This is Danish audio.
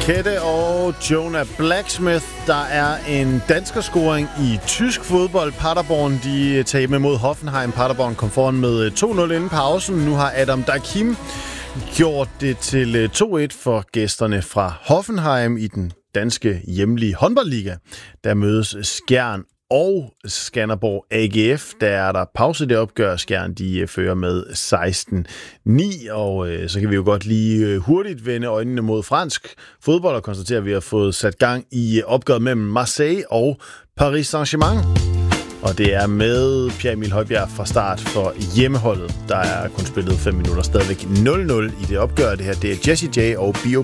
Kette og Jonah Blacksmith. Der er en danskerscoring i tysk fodbold. Paderborn, de tager med mod Hoffenheim. Paderborn kom foran med 2-0 inden pausen. Nu har Adam Dakim gjort det til 2-1 for gæsterne fra Hoffenheim i den danske hjemlige håndboldliga. Der mødes Skjern og Skanderborg AGF. Der er der pause, det opgør. Skjern, de fører med 16-9, og så kan vi jo godt lige hurtigt vende øjnene mod fransk fodbold og konstatere, at vi har fået sat gang i opgøret mellem Marseille og Paris Saint-Germain. Og det er med Pierre Emil Højbjerg fra start for hjemmeholdet. Der er kun spillet 5 minutter, stadigvæk 0-0 i det opgør. Det her, det er Jessie J og Bio